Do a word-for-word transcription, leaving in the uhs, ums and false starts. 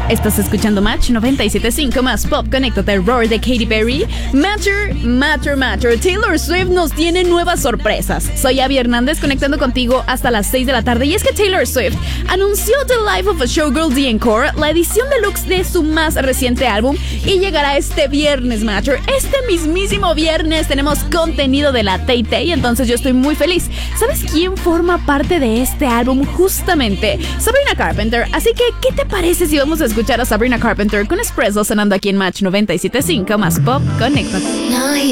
Estás escuchando Match noventa y siete punto cinco más Pop. Conéctate. Roar de Katy Perry. Matter, Matter, Matter. Taylor Swift nos tiene nuevas sorpresas. Soy Abby Hernández conectando contigo hasta las seis de la tarde. Y es que Taylor Swift anunció The Life of a Showgirl The Encore, la edición deluxe de su más reciente álbum, y llegará este viernes, Matter. Este mismísimo viernes tenemos contenido de la Tay Tay, entonces yo estoy muy feliz. ¿Sabes quién forma parte de este álbum? Justamente Sabrina Carpenter. Así que, ¿qué te parece si vamos a escuchar a Sabrina Carpenter con Espresso sonando aquí en Match noventa y siete punto cinco más Pop? Conéctate.